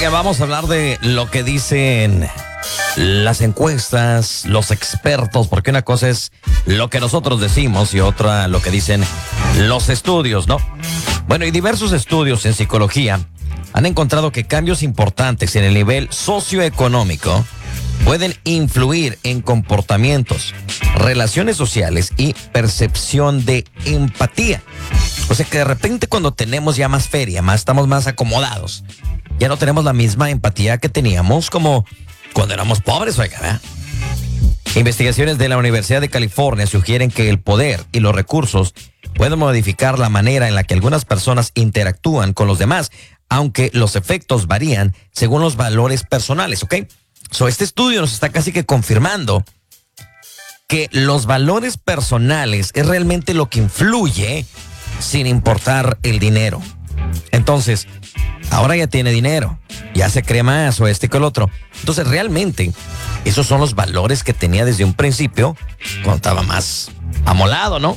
Oiga, vamos a hablar de lo que dicen las encuestas, los expertos, porque una cosa es lo que nosotros decimos y otra lo que dicen los estudios, ¿no? Bueno, y diversos estudios en psicología han encontrado que cambios importantes en el nivel socioeconómico pueden influir en comportamientos, relaciones sociales y percepción de empatía. O sea que de repente cuando tenemos ya más feria, estamos más acomodados, ya no tenemos la misma empatía que teníamos como cuando éramos pobres, oiga, ¿verdad? Investigaciones de la Universidad de California sugieren que el poder y los recursos pueden modificar la manera en la que algunas personas interactúan con los demás, aunque los efectos varían según los valores personales, ¿ok? Este estudio nos está casi que confirmando que los valores personales es realmente lo que influye sin importar el dinero. Entonces, ahora ya tiene dinero, ya se cree más o que el otro. Entonces, realmente, esos son los valores que tenía desde un principio cuando estaba más amolado, ¿no?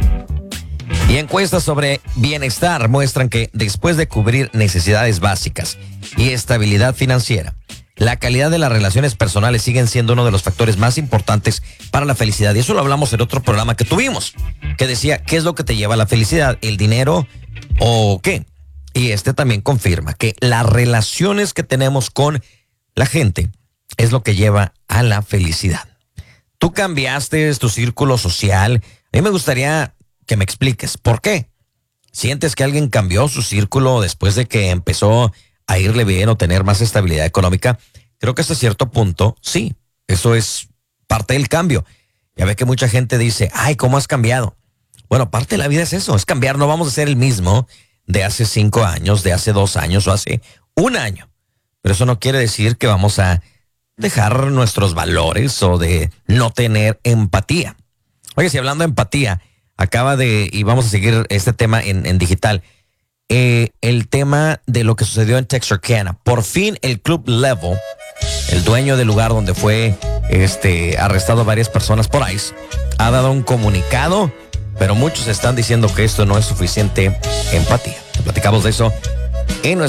Y encuestas sobre bienestar muestran que después de cubrir necesidades básicas y estabilidad financiera, la calidad de las relaciones personales siguen siendo uno de los factores más importantes para la felicidad. Y eso lo hablamos en otro programa que tuvimos, que decía, ¿qué es lo que te lleva a la felicidad? ¿El dinero o qué? Y también confirma que las relaciones que tenemos con la gente es lo que lleva a la felicidad. Tú cambiaste tu círculo social. A mí me gustaría que me expliques por qué. ¿Sientes que alguien cambió su círculo después de que empezó a irle bien o tener más estabilidad económica? Creo que hasta cierto punto, sí, eso es parte del cambio. Ya ve que mucha gente dice, ay, ¿cómo has cambiado? Bueno, parte de la vida es eso, es cambiar. No vamos a ser el mismo de hace 5 años, de hace 2 años o hace 1 año. Pero eso no quiere decir que vamos a dejar nuestros valores o de no tener empatía. Oye, si hablando de empatía, y vamos a seguir este tema en digital, el tema de lo que sucedió en Texarkana. Por fin el Club Level, el dueño del lugar donde fue arrestado varias personas por ICE, ha dado un comunicado, pero muchos están diciendo que esto no es suficiente empatía. Platicamos de eso en nuestro